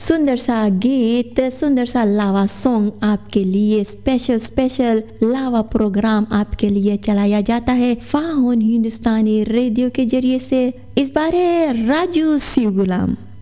सुंदर सा गीत, सुंदर सा लावा सॉन्ग आपके लिए स्पेशल स्पेशल लावा प्रोग्राम आपके लिए चलाया जाता है फाहुन हिंदुस्तानी रेडियो के जरिए से। इस बार है राजू शिव गुलाम।